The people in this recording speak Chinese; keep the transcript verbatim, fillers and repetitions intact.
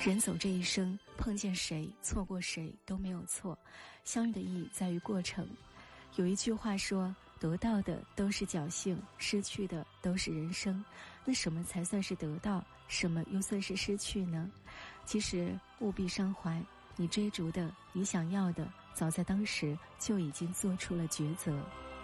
人走这一生，碰见谁错过谁都没有错，相遇的意义在于过程。有一句话说，得到的都是侥幸，失去的都是人生。那什么才算是得到，什么又算是失去呢？其实务必伤怀，你追逐的，你想要的，早在当时就已经做出了抉择。